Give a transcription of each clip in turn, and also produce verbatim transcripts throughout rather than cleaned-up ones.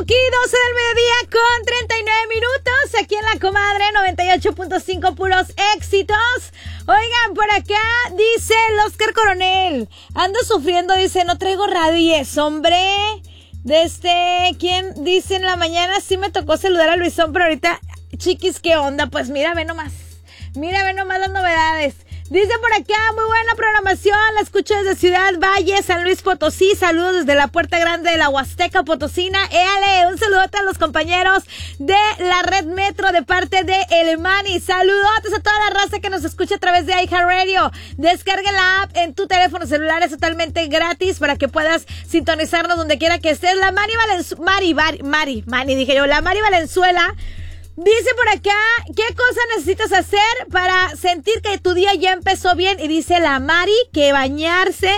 aquí, doce del mediodía con treinta y nueve minutos, aquí en La Comadre, noventa y ocho punto cinco, puros éxitos. Oigan, por acá dice el Oscar Coronel, ando sufriendo, dice, no traigo radio y es, hombre. Desde, ¿quién dice en la mañana? Sí me tocó saludar a Luisón, pero ahorita, chiquis, ¿qué onda? Pues mira, ve nomás, mira, ve nomás las novedades. Dice por acá, muy buena programación, la escucho desde Ciudad Valle, San Luis Potosí, saludos desde la Puerta Grande de la Huasteca Potosina. Éale, un saludote a los compañeros de la Red Metro de parte de El Mani. Saludotes a toda la raza que nos escucha a través de iHeartRadio. Descarga la app en tu teléfono celular, es totalmente gratis para que puedas sintonizarnos donde quiera que estés. La Mari Valenzuela, Mari, Mari, Mari, Mani dije yo, la Mari Valenzuela. Dice por acá, ¿qué cosa necesitas hacer para sentir que tu día ya empezó bien? Y dice la Mari que bañarse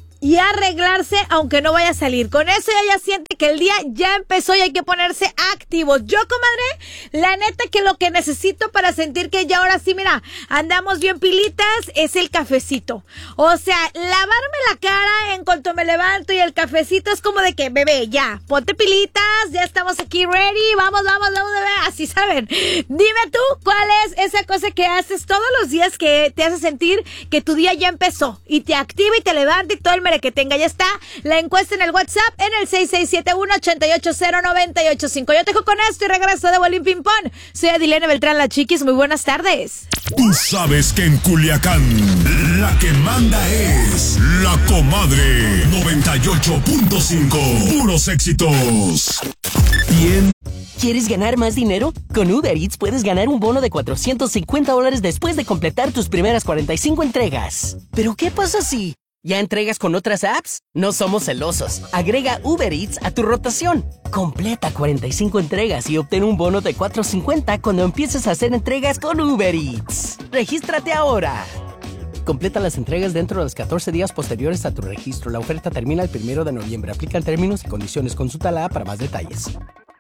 y arreglarse aunque no vaya a salir. Con eso ella ya siente que el día ya empezó y hay que ponerse activos. Yo, comadre, la neta que lo que necesito para sentir que ya ahora sí, mira, andamos bien pilitas, es el cafecito. O sea, lavarme la cara en cuanto me levanto y el cafecito es como de que, bebé, ya, ponte pilitas, ya estamos aquí ready, vamos, vamos, vamos, bebé, así saben. Dime tú, ¿cuál es esa cosa que haces todos los días que te hace sentir que tu día ya empezó y te activa y te levanta y todo el que tenga? Ya está la encuesta en el WhatsApp en el seis seis siete uno, ocho ocho cero, nueve ocho cinco. Yo te dejo con esto y regreso de Bolín Ping Pong. Soy Adilene Beltrán, la Chiquis. Muy buenas tardes. Tú sabes que en Culiacán la que manda es La Comadre noventa y ocho punto cinco. Puros éxitos. Bien. ¿Quieres ganar más dinero? Con Uber Eats puedes ganar un bono de cuatrocientos cincuenta dólares después de completar tus primeras cuarenta y cinco entregas. ¿Pero qué pasa si ya entregas con otras apps? No somos celosos. Agrega Uber Eats a tu rotación. Completa cuarenta y cinco entregas y obtén un bono de cuatrocientos cincuenta cuando empieces a hacer entregas con Uber Eats. ¡Regístrate ahora! Completa las entregas dentro de los catorce días posteriores a tu registro. La oferta termina el primero de noviembre. Aplican términos y condiciones. Consulta la app para más detalles.